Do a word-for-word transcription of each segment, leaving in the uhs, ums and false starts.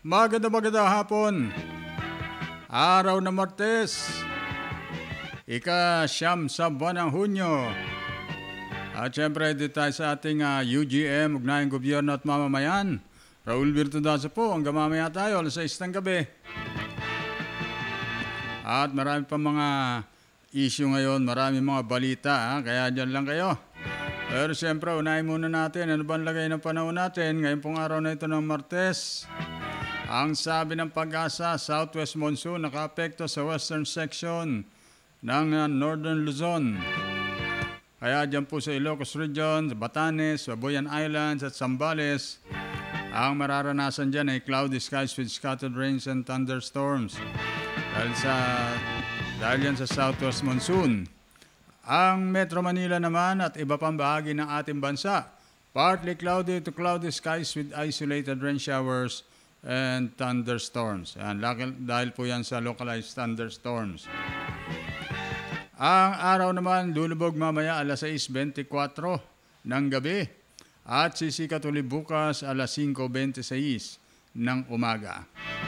Maganda maganda hapon. Araw na Martes. Ika siyam sa buwan ng Hunyo. At syempre dito tayo sa ating uh, U G M, Ugnayang Gobyerno at Mamamayan. Raul Virtudazo po, hanggang mamaya tayo, alas sais ng gabi. At marami pa mga issue ngayon, marami mga balita, ha? Kaya dyan lang kayo. Pero siyempre, unahin muna natin, ano ba ang lagay ng panahon natin? Ngayon pong araw na ito ng Martes, ang sabi ng Pag-asa, Southwest Monsoon nakaapekto sa western section ng uh, Northern Luzon. Kaya dyan po sa Ilocos Region, Batanes, Babuyan Islands at Zambales, ang mararanasan dyan ay cloudy skies with scattered rains and thunderstorms. Dahil sa dahil yan sa Southwest Monsoon. Ang Metro Manila naman at iba pang bahagi ng ating bansa, partly cloudy to cloudy skies with isolated rain showers and thunderstorms. Yan, dahil po yan sa localized thunderstorms. Ang araw naman lulubog mamaya alas sais bentikwatro ng gabi at sisikat ulit bukas alas singko bentiseis ng umaga.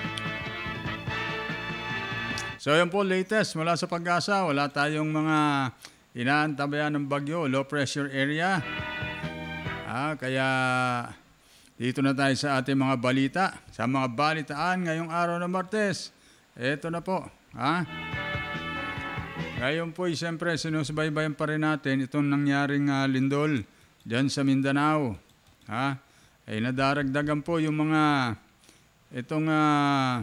So yan po latest mula sa Pag-asa. Wala tayong mga inaantabayan ng bagyo, low pressure area. Ah, kaya dito na tayo sa ating mga balita. Sa mga balitaan ngayong araw ng Martes. Ito na po. Ha? Ngayon po, siyempre, sinusubaybayan pa rin natin itong nangyaring uh, lindol dyan sa Mindanao. Ha? Ay nadaragdagan po yung mga itong uh,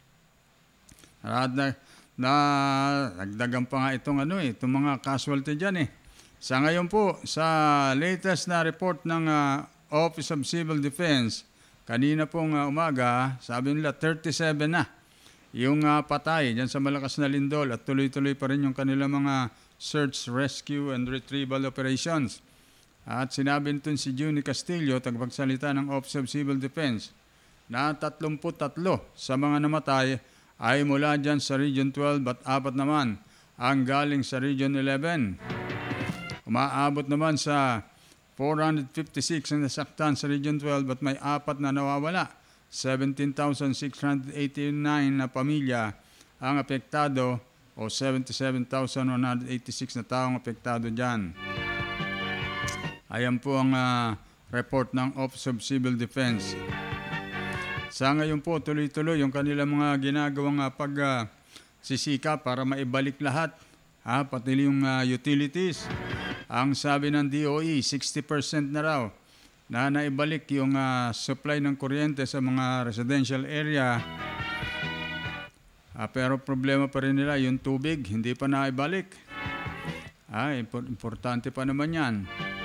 na, na nagdagan pa nga itong ano eh, itong mga casualty dyan eh. Sa ngayon po, sa latest na report ng uh, Office of Civil Defense, kanina pong uh, umaga, sabi nila thirty-seven na yung uh, patay dyan sa malakas na lindol at tuloy-tuloy pa rin yung kanilang mga search, rescue, and retrieval operations. At sinabi nito si Juni Castillo, tagapagsalita ng Office of Civil Defense, na thirty-three sa mga namatay ay mula dyan sa Region twelve at apat naman ang galing sa Region eleven. Umaabot naman sa four hundred fifty-six ang nasaktan sa Region twelve at may apat na nawawala. seventeen thousand six hundred eighty-nine na pamilya ang apektado o seventy-seven thousand one hundred eighty-six na taong apektado dyan. Ayan po ang uh, report ng Office of Civil Defense. Sa ngayon po, tuloy-tuloy yung kanilang mga ginagawang uh, pag-sisika uh, para maibalik lahat, ha, pati yung uh, utilities. Ang sabi ng D O E, sixty percent na raw na naibalik yung uh, supply ng kuryente sa mga residential area. Uh, pero problema pa rin nila, yung tubig, hindi pa naibalik. Ah, importante pa naman yan.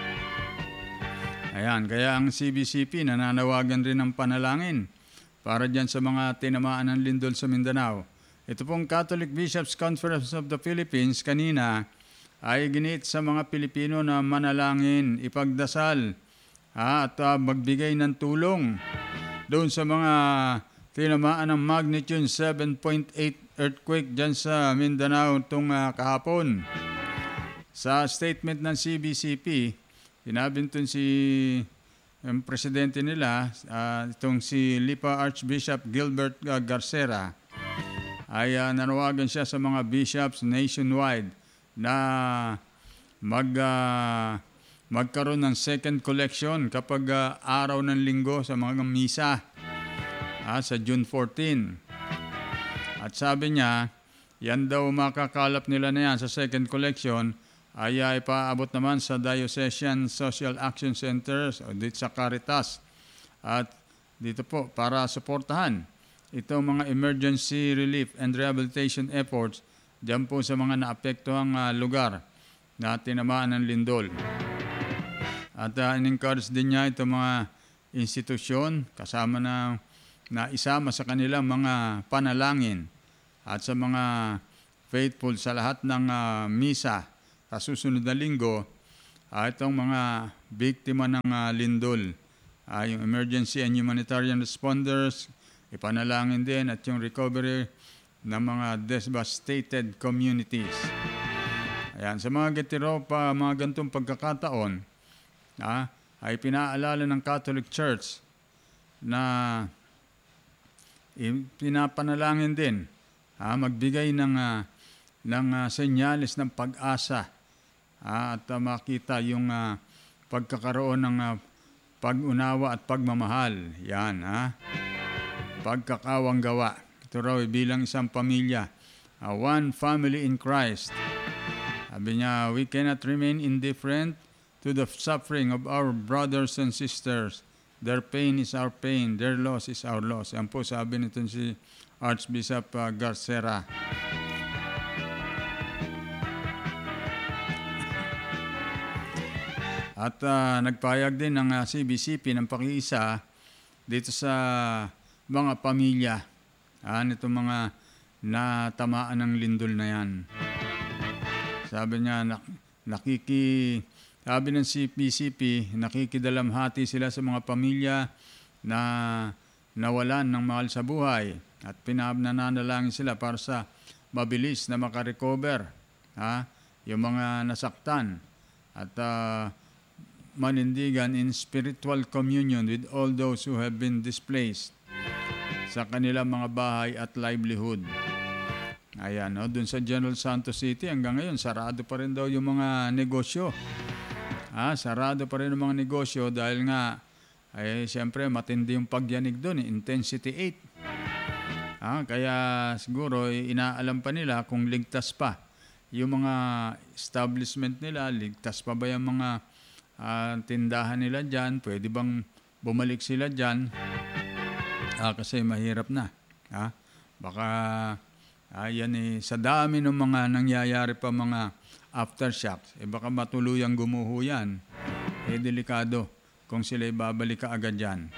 Ayan, kaya ang C B C P nananawagan rin ng panalangin para dyan sa mga tinamaan ng lindol sa Mindanao. Ito pong Catholic Bishops' Conference of the Philippines kanina ay ginit sa mga Pilipino na manalangin, ipagdasal, ha, at uh, magbigay ng tulong doon sa mga tinamaan ng magnitude seven point eight earthquake dyan sa Mindanao itong uh, kahapon. Sa statement ng C B C P, sinabi nito si ang presidente nila, uh, itong si Lipa Archbishop Gilbert uh, Garcera, ay uh, nanawagan siya sa mga bishops nationwide na mag, uh, magkaroon ng second collection kapag uh, araw ng linggo sa mga misa uh, sa June fourteenth. At sabi niya, yan daw makakalap nila na yan sa second collection ay uh, ipaabot naman sa Diocesan Social Action Centers o dito sa Caritas. At dito po para suportahan itong mga emergency relief and rehabilitation efforts diyan po sa mga naapektuhang uh, lugar na tinamaan ng lindol. At uh, in-encourage din niya itong mga institusyon kasama na, na isama sa kanilang mga panalangin at sa mga faithful sa lahat ng uh, misa sa susunod na linggo, uh, itong mga biktima ng uh, lindol, uh, yung emergency and humanitarian responders, ipanalangin din at yung recovery ng mga devastated communities. Ayan, sa mga getiro pa, mga gantong pagkakataon, uh, ay pinaalala ng Catholic Church na pinapanalangin din, ah, magbigay ng, ah, ng ah, senyales ng pag-asa, ah, at ah, makita yung ah, pagkakaroon ng ah, pag-unawa at pagmamahal. Yan, ha? Pagkakawang gawa. Ito raw ay bilang isang pamilya, ah, one family in Christ. Sabi niya, we cannot remain indifferent to the suffering of our brothers and sisters. Their pain is our pain. Their loss is our loss. Yan po sabi nito si Archbishop uh, Garcera. At uh, nagpayag din ng uh, C B C P ng pakiisa dito sa mga pamilya. Ah, nito mga natamaan ng lindol na yan. Sabi niya, nak- nakiki, sabi ng C B C P, nakikidalamhati sila sa mga pamilya na nawalan ng mahal sa buhay at pinananalangin sila para sa mabilis na makarecover, ha? Yung mga nasaktan at uh, manindigan in spiritual communion with all those who have been displaced sa kanilang mga bahay at livelihood. Ayan, no? Doon sa General Santos City, hanggang ngayon, sarado pa rin daw yung mga negosyo. Ah, sarado pa rin yung mga negosyo dahil nga, ay siyempre, matindi yung pagyanig doon, eh, intensity eight. Ah, kaya siguro, eh, inaalam pa nila kung ligtas pa yung mga establishment nila, ligtas pa ba yung mga ah, tindahan nila dyan, pwede bang bumalik sila dyan? Ah, kasi mahirap na. Ah, baka... Ayan eh, sa dami ng mga nangyayari pa mga aftershocks, eh baka matuluyang gumuho yan. Eh delikado kung sila ibabalik ka agad yan.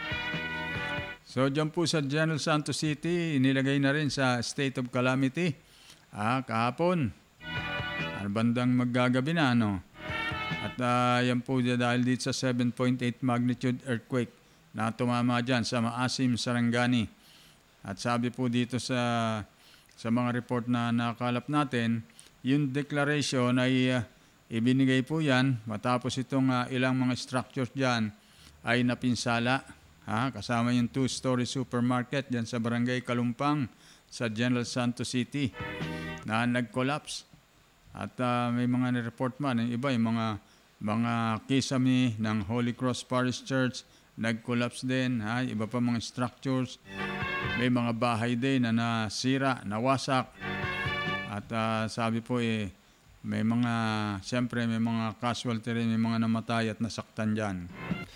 So dyan po sa General Santos City, inilagay na rin sa state of calamity. Ah, kahapon. Ano bandang maggagabi na, no? At uh, yan po dahil dito sa seven point eight magnitude earthquake na tumama dyan sa Maasim, Sarangani. At sabi po dito sa... sa mga report na nakalap natin, yung declaration ay uh, ibinigay po yan matapos itong uh, ilang mga structures dyan ay napinsala. Ha? Kasama yung two-story supermarket dyan sa Barangay Kalumpang sa General Santos City na nag-collapse. At uh, may mga nireport man, yung iba, yung mga, mga kisame ng Holy Cross Parish Church, nag-collapse din. Ha? Iba pa mga structures. May mga bahay din na nasira, nawasak. At uh, sabi po eh, may mga, siyempre may mga casualty rin, may mga namatay at nasaktan dyan.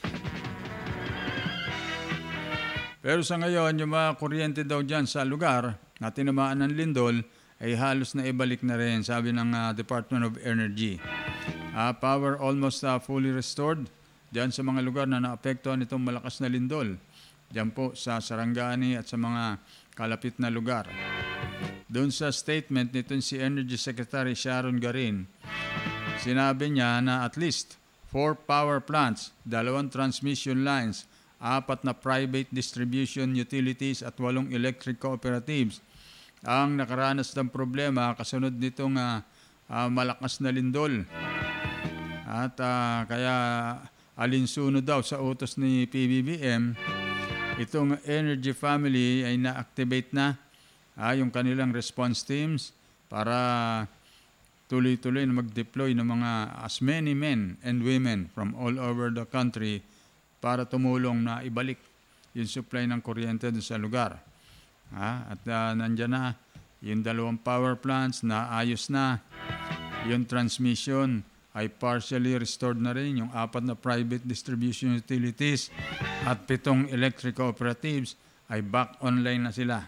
Pero sa ngayon, yung mga kuryente daw dyan sa lugar na tinamaan ng lindol ay halos na ibalik na rin, sabi ng uh, Department of Energy. Uh, power almost uh, fully restored dyan sa mga lugar na naapektuhan itong malakas na lindol. Diyan po sa Sarangani at sa mga kalapit na lugar. Doon sa statement nito si Energy Secretary Sharon Garin, sinabi niya na at least four power plants, dalawang transmission lines, apat na private distribution utilities at walong electric cooperatives ang nakaranas ng problema kasunod nitong uh, uh, malakas na lindol. At uh, kaya alinsunod daw sa utos ni P B B M, itong Energy Family ay na-activate na ah, yung kanilang response teams para tuloy-tuloy na mag-deploy ng mga as many men and women from all over the country para tumulong na ibalik yung supply ng kuryente doon sa lugar. Ah, at uh, nandyan na yung dalawang power plants na ayos na. Yung transmission ay partially restored na rin, yung apat na private distribution utilities at pitong electric cooperatives ay back online na sila.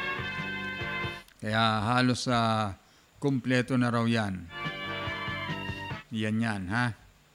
Kaya halos sa uh, kumpleto na raw yan. Yan yan, ha?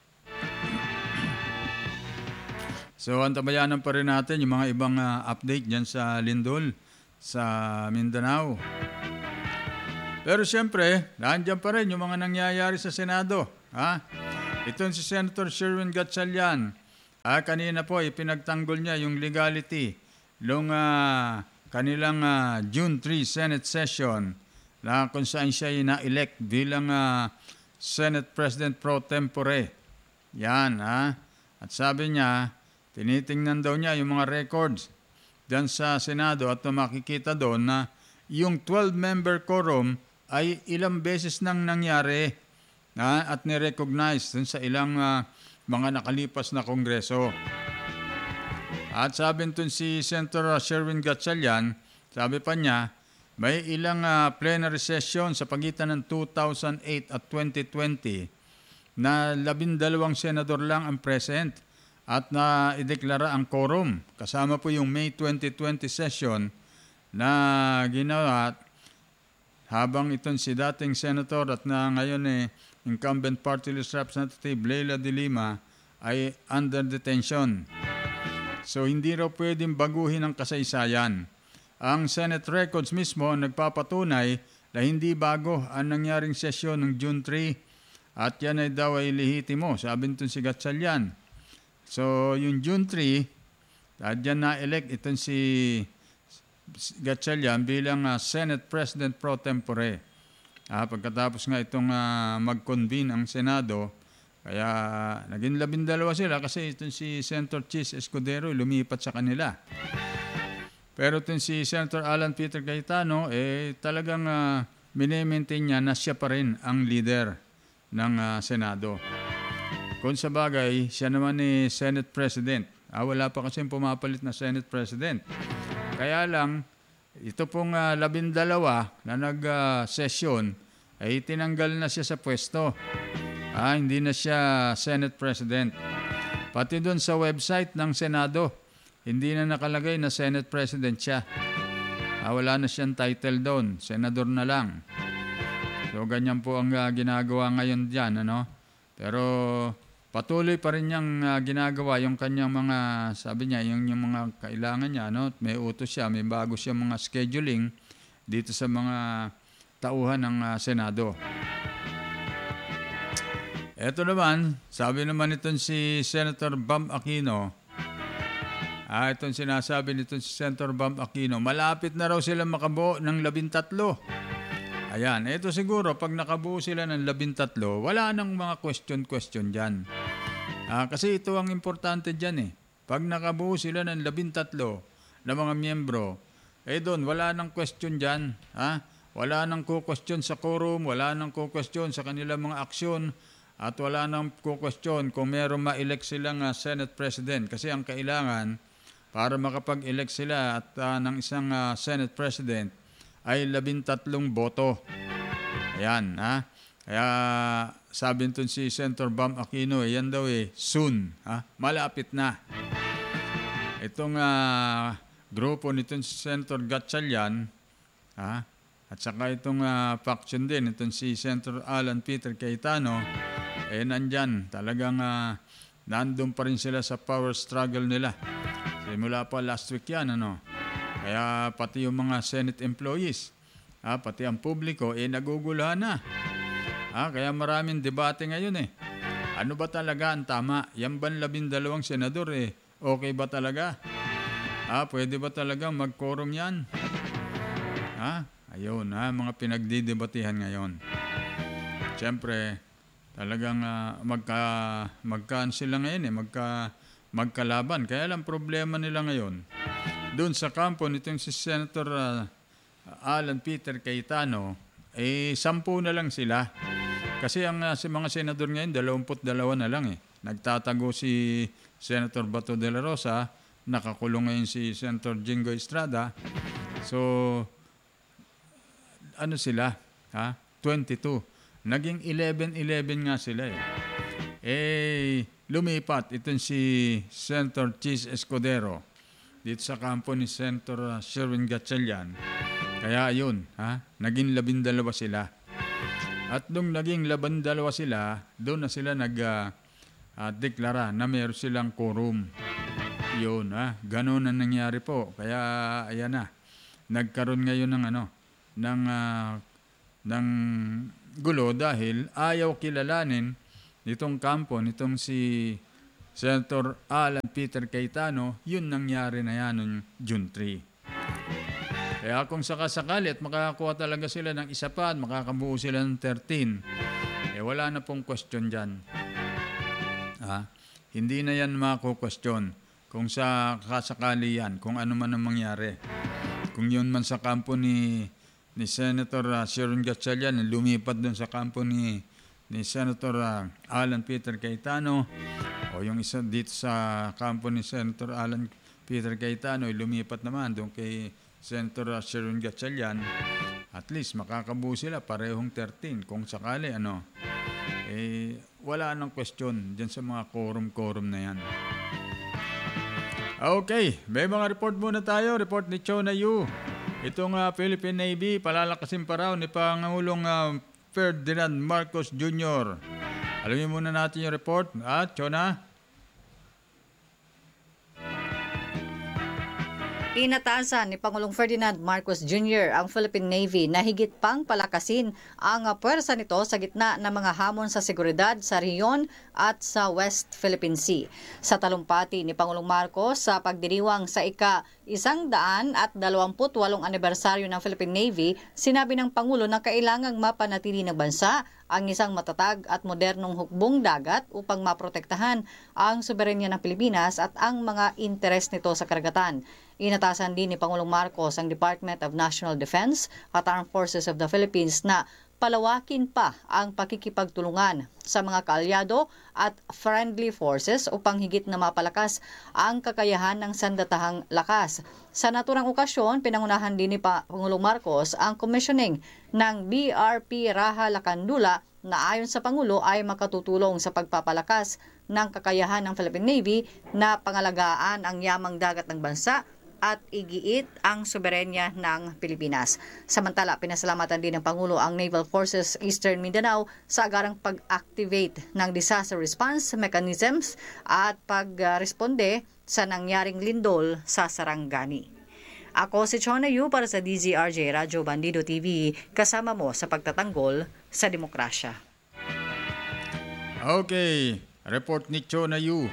So, antabayanan pa rin natin yung mga ibang uh, update dyan sa lindol sa Mindanao. Pero siyempre, nandiyan pa rin yung mga nangyayari sa Senado. Ha? Ito si Senator Sherwin Gatchalian. Ah, kanina po, ipinagtanggol niya yung legality noong uh, kanilang uh, June third Senate session na kung saan siya na-elect bilang uh, Senate President pro tempore. Yan, ha? At sabi niya, tinitingnan daw niya yung mga records dyan sa Senado at makikita doon na yung twelve-member quorum ay ilang beses nang nangyari na, at nirecognize dun sa ilang uh, mga nakalipas na kongreso. At sabi nito si Senator Sherwin Gatchalian, sabi pa niya, may ilang uh, plenary session sa pagitan ng two thousand eight at twenty twenty na labindalawang senador lang ang present at na ideklara ang quorum. Kasama po yung May twenty twenty session na ginawa habang itong si dating senator at na ngayon eh, incumbent party list representative Leila de Lima ay under detention. So hindi raw pwedeng baguhin ang kasaysayan. Ang Senate records mismo nagpapatunay na hindi bago ang nangyaring sesyon ng June third at yan ay daw ay lehitimo, sabi nito si Gatchalian. So yung June third, at yan na-elect itong si Gatchalian bilang uh, Senate President pro tempore. Ah, pagkatapos nga itong uh, mag-convene ang Senado, kaya naging labindalawa sila kasi itong si Senator Chis Escudero lumipat sa kanila. Pero itong si Senator Alan Peter Cayetano, eh talagang uh, mini-maintain niya na siya pa rin ang leader ng uh, Senado. Kung sa bagay, siya naman ni Senate President. Ah, wala pa kasi pumapalit na Senate President. Kaya lang, ito pong uh, labindalawa na nag-session, uh, ay tinanggal na siya sa pwesto. Ah, hindi na siya Senate President. Pati doon sa website ng Senado, hindi na nakalagay na Senate President siya. Ah, wala na siyang title doon. Senador na lang. So, ganyan po ang uh, ginagawa ngayon dyan. Ano? Pero patuloy pa rin niyang uh, ginagawa yung kanyang mga, sabi niya, yung, yung mga kailangan niya. Ano? May utos siya, may bago siya mga scheduling dito sa mga tauhan ng uh, Senado. Ito naman, sabi naman itong si Senator Bam Aquino, Ah, itong sinasabi nito si Senator Bam Aquino, malapit na raw sila makabuo ng labintatlo. Ayan, ito siguro, pag nakabuo sila ng labintatlo, wala nang mga question-question dyan. Ah, kasi ito ang importante dyan eh. Pag nakabuo sila ng labintatlo na mga miyembro, eh doon, wala nang question dyan. Ha? Wala nang ku-question sa quorum, wala nang ku-question sa kanilang mga aksyon, at wala nang ku-question kung meron ma-elect silang uh, Senate President. Kasi ang kailangan, para makapag-elect sila at uh, ng isang uh, Senate President ay labintatlong boto. Ayan, ha? Kaya sabi nito si Senator Bam Aquino, yan daw eh, soon, ha? Malapit na. Itong uh, grupo nitong si Senator Gatchalian, ha? At saka itong uh, faction din, itong si Senator Alan Peter Cayetano, eh nandyan, talagang uh, nandun pa rin sila sa power struggle nila. Simula pa last week yan, ano? Kaya pati yung mga Senate employees, ah, pati ang publiko, eh naguguluhan na. Ah, kaya maraming debate ngayon eh. Ano ba talaga ang tama? Yan ba labindalawang senador eh? Okay ba talaga? Ah, pwede ba talaga mag-quorum yan? Ah, ayun, ah, mga pinagdidebatehan ngayon. Siyempre, talagang uh, magka, magka-cancel lang ngayon eh, magka... magkalaban. Kaya lang problema nila ngayon, doon sa kampo nitong si Senator uh, Alan Peter Cayetano, eh, sampu na lang sila. Kasi ang uh, si mga senador ngayon, dalawamput dalawa na lang eh. Nagtatago si Senator Bato de la Rosa, nakakulong ngayon si Senator Jingo Estrada. So, ano sila? Ha? twenty-two. Naging eleven eleven nga sila eh. Eh, lumipat itong si Senator Chis Escudero dito sa kampo ni Senator Sherwin Gatchalian. Kaya yun, ha? Naging labindalawa sila. At nung naging labindalawa sila, doon na sila nag-deklara uh, uh, na meron silang quorum. Yun, ha? Ganun ang nangyari po. Kaya, ayan na. Nagkaroon ngayon ng ano, ng, uh, ng gulo dahil ayaw kilalanin nitong kampo, nitong si Senator Alan Peter Cayetano, yun nangyari na yan noong June third. Kaya kung sakasakali at makakakuha talaga sila ng isa pa at makakabuo sila ng thirteen, eh wala na pong question dyan. Ah, hindi na yan mako-question. kung sa kasakali yan, kung ano man ang mangyari. Kung yun man sa kampo ni, ni Senator uh, Sharon Gatchalian, lumipat dun sa kampo ni, ni Senator uh, Alan Peter Cayetano, o yung isa dito sa kampo ni Senator Alan Peter Cayetano, lumipat naman doon kay Senator uh, Sharon Gatchalian, at least makakabuo sila parehong thirteen. Kung sakali, ano, eh, wala nang question dyan sa mga quorum-quorum na yan. Okay, may mga report muna tayo. Report ni Chona Yu. Itong uh, Philippine Navy, palalakasin pa raw ni Pangulong uh, Ferdinand Marcos Junior Alamin muna natin yung report. At, Chona? Inatasan ni Pangulong Ferdinand Marcos Junior ang Philippine Navy na higit pang palakasin ang puwersa nito sa gitna ng mga hamon sa seguridad sa rehiyon at sa West Philippine Sea. Sa talumpati ni Pangulong Marcos sa pagdiriwang sa ika isang daan at dalawamput walong anibersaryo ng Philippine Navy, sinabi ng Pangulo na kailangang mapanatili ng bansa ang isang matatag at modernong hukbong dagat upang maprotektahan ang soberenya ng Pilipinas at ang mga interes nito sa karagatan. Inatasan din ni Pangulong Marcos ang Department of National Defense at Armed Forces of the Philippines na palawakin pa ang pakikipagtulungan sa mga kaalyado at friendly forces upang higit na mapalakas ang kakayahan ng sandatahang lakas. Sa naturang okasyon, pinangunahan din ni Pangulong Marcos ang commissioning ng B R P Raha Lacandula na ayon sa Pangulo ay makatutulong sa pagpapalakas ng kakayahan ng Philippine Navy na pangalagaan ang yamang dagat ng bansa at igiit ang soberenya ng Pilipinas. Samantala, pinasalamatan din ng Pangulo ang Naval Forces Eastern Mindanao sa agarang pag-activate ng disaster response mechanisms at pag-responde sa nangyaring lindol sa Sarangani. Ako si Chona Yu para sa D Z R J Radyo Bandido T V, kasama mo sa pagtatanggol sa demokrasya. Okay, report ni Chona Yu.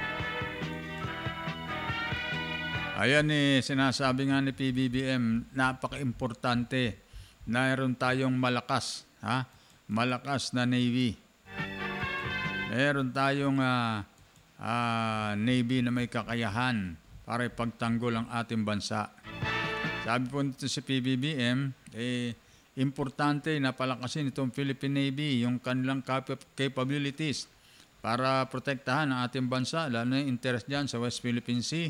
Ayan eh, sinasabi nga ni P B B M, napaka-importante na meron tayong malakas, ha? Malakas na Navy. Meron tayong uh, uh, Navy na may kakayahan para ipagtanggol ang ating bansa. Sabi po nito si P B B M, eh, importante na palakasin itong Philippine Navy, yung kanilang cap- capabilities para protektahan ang ating bansa, lalo na yung interest dyan sa West Philippine Sea.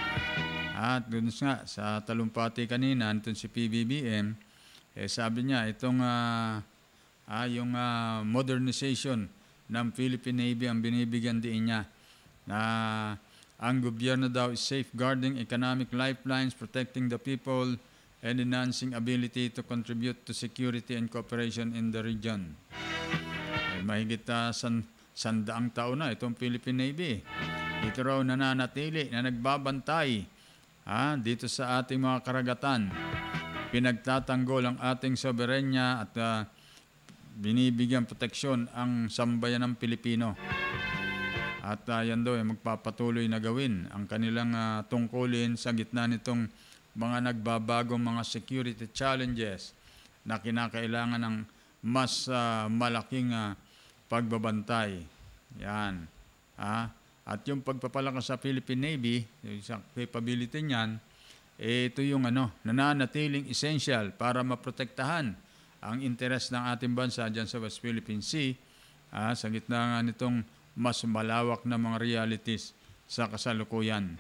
At doon nga, sa talumpati kanina, nitong si P B B M, eh, sabi niya, itong uh, ah, yung uh, modernization ng Philippine Navy ang binibigyan din niya, na ang gobyerno daw is safeguarding economic lifelines, protecting the people, and enhancing ability to contribute to security and cooperation in the region. Eh, mahigit uh, san, sandaang taon na itong Philippine Navy. Ito raw nananatili na nagbabantay Ah, dito sa ating mga karagatan, pinagtatanggol ang ating soberenya at uh, binibigyan proteksyon ang sambayan ng Pilipino. At uh, yan daw ay magpapatuloy na gawin ang kanilang uh, tungkulin sa gitna nitong mga nagbabagong mga security challenges na kinakailangan ng mas uh, malaking uh, pagbabantay. Yan. Ah, At yung pagpapalakas sa Philippine Navy, yung capability niyan, eh, ito yung ano, nananatiling essential para maprotektahan ang interes ng ating bansa dyan sa West Philippine Sea, ah, sa gitna nga nitong mas malawak na mga realities sa kasalukuyan.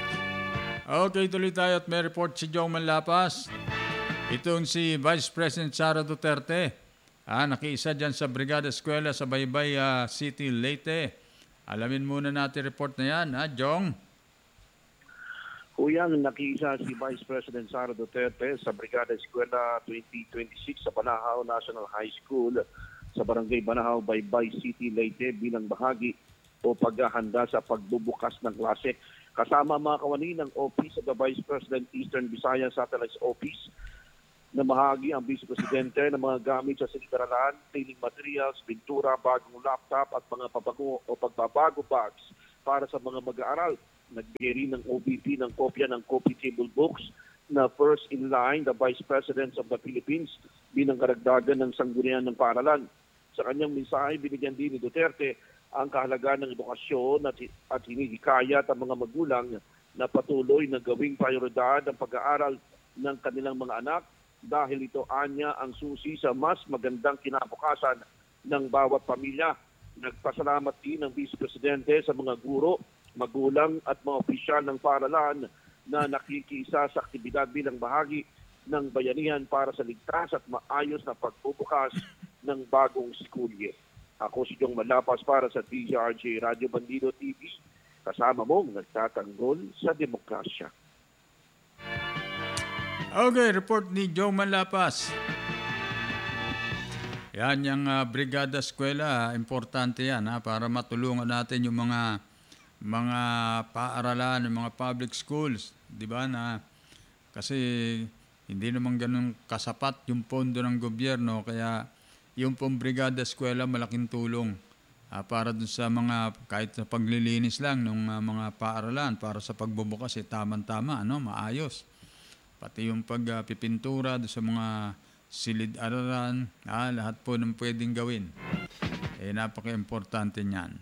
Okay, tuloy tayo at may report si Jong Manlapas. Itong si Vice President Sara Duterte, ah, nakiisa dyan sa Brigada Eskwela sa Baybay uh, City, Leyte. Alamin muna natin report na yan, ha, Jong? Kuya, nakiisa si Vice President Sara Duterte sa Brigada Eskwela twenty twenty-six sa Banahaw National High School sa Barangay Banahaw, Baybay City, Leyte bilang bahagi o paghahanda sa pagbubukas ng klase. Kasama mga kawani ng Office of the Vice President Eastern Visayas Satellite Office na bahagi ang Vice Presidente ng mga gamit sa silid-aralan, training materials, pintura, bagong laptop at mga pabago o pagbabago bags para sa mga mag-aaral. Nagbigay rin ng O B P ng kopya ng coffee table books na first in line the Vice President of the Philippines bilang karagdagan ng sanggunian ng paaralan. Sa kanyang mensahe, binigyan din ni Duterte ang kahalagahan ng edukasyon at, at hinihikayat ang mga magulang na patuloy na gawing prioridad ang pag-aaral ng kanilang mga anak dahil ito anya ang susi sa mas magandang kinabukasan ng bawat pamilya. Nagpasalamat din ang Vice Presidente sa mga guro, magulang at mga opisyal ng paaralan na nakikisa sa aktibidad bilang bahagi ng bayanihan para sa ligtas at maayos na pagbubukas ng bagong school year. Ako si Jong Malapas para sa D Z R J Radio Bandido T V, kasama mong nagtatanggol sa demokrasya. Okay, report ni Joe Malapas. Yan yung uh, Brigada Eskwela, importante yan ha, para matulungan natin yung mga mga paaralan, yung mga public schools, di ba, na kasi hindi naman ganun kasapat yung pondo ng gobyerno, kaya yung pong Brigada Eskwela malaking tulong ah, para dun sa mga, kahit sa paglilinis lang ng uh, mga paaralan, para sa pagbubukas, eh, tamang-tama, ano, maayos. Pati yung pagpipintura uh, sa mga silid-aralan, ah, lahat po ng pwedeng gawin. Eh, napaka-importante niyan.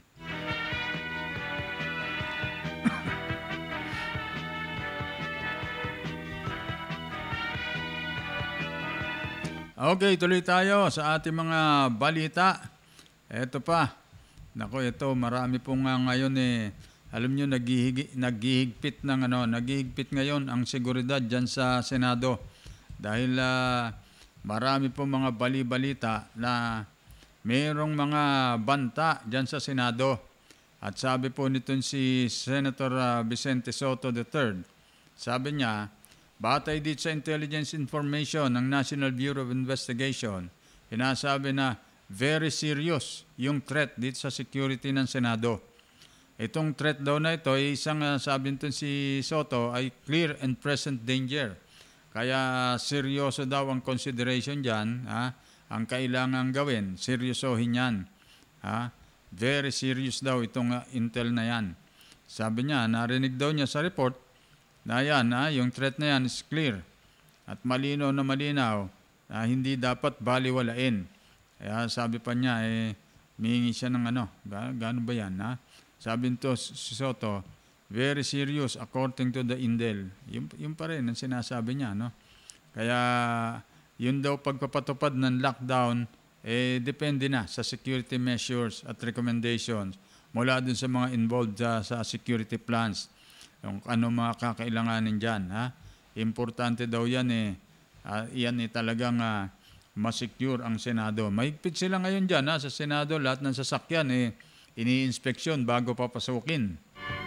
Okay, tuloy tayo sa ating mga balita. Ito pa. Nako, ito marami pong nga ngayon eh, alam niyo naghihig, naghihigpit ng ano, naghihigpit ngayon ang seguridad diyan sa Senado. Dahil uh, marami pong mga bali-balita na mayroong mga banta diyan sa Senado. At sabi po nitong si Senator uh, Vicente Soto the third, sabi niya, batay dito sa intelligence information ng National Bureau of Investigation, inasabi na very serious yung threat dito sa security ng Senado. Itong threat daw na ito, ay isang uh, sabi nito si Soto, ay clear and present danger. Kaya seryoso daw ang consideration dyan, ha? Ang kailangan gawin, seryosohin yan. Ha? Very serious daw itong uh, intel na yan. Sabi niya, narinig daw niya sa report, na yan, ha, yung threat na yan is clear at malinaw na malinaw na hindi dapat baliwalain. Kaya sabi pa niya, eh, mihingi siya ng ano, ga, gano'n ba yan? Ha? Sabi nito si Soto, very serious according to the Indel. Yung, yung pa rin ang sinasabi niya. No? Kaya yun daw pagpapatupad ng lockdown, eh, depende na sa security measures at recommendations mula dun sa mga involved uh, sa security plans. Yung ano mga kakailanganin dyan. Ha? Importante daw yan eh. Uh, yan eh talagang uh, masecure ang Senado. Mahigpit sila ngayon dyan ha? Sa Senado. Lahat ng sasakyan eh ini-inspeksyon bago papasukin.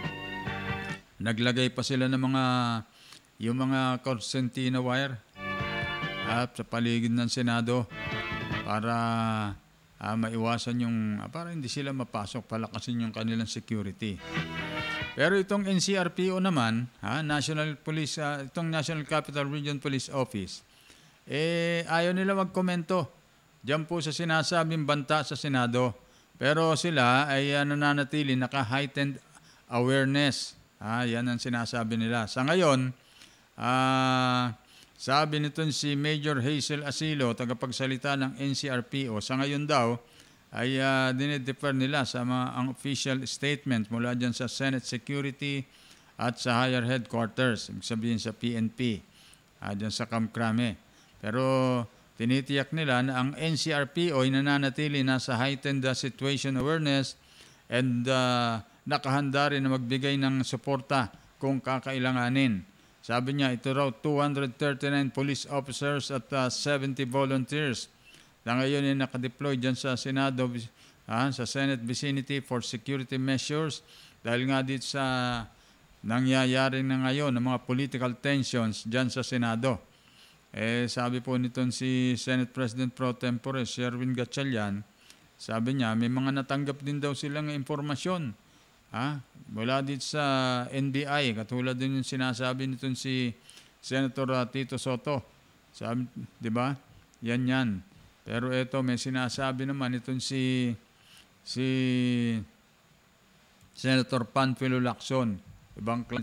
Naglagay pa sila ng mga yung mga concertina wire uh, sa paligid ng Senado para uh, maiwasan yung uh, para hindi sila mapasok, palakasin yung kanilang security. Pero itong N C R P O naman, ha, National Police, uh, itong National Capital Region Police Office, eh, ayaw nila magkomento diyan po sa sinasabing banta sa Senado. Pero sila ay uh, nananatili, naka-heightened awareness. Ha, yan ang sinasabi nila. Sa ngayon, uh, sabi nito si Major Hazel Asilo, tagapagsalita ng N C R P O, sa ngayon daw, ay uh, dinedefer nila sa mga ang official statement mula dyan sa Senate Security at sa higher headquarters, ibig sabihin sa P N P, uh, dyan sa Camp Crame. Pero tinitiyak nila na ang N C R P O ay nananatili na sa heightened uh, situation awareness and uh, nakahanda rin na magbigay ng suporta kung kakailanganin. Sabi niya, ito raw two hundred thirty-nine police officers at uh, seventy volunteers na ngayon ay nakadeploy dyan sa Senado, ah, sa Senate vicinity for security measures dahil nga dito sa nangyayari na ngayon ng mga political tensions dyan sa Senado. Eh, sabi po nitong si Senate President Pro Tempore, Sherwin Gatchalian, sabi niya, may mga natanggap din daw silang informasyon ah, mula dito sa N B I, katulad din yung sinasabi nitong si Senator uh, Tito Soto. Sabi, di ba? Yan yan. Pero ito may sinasabi naman itong si si Senator Panfilo Lacson, ibang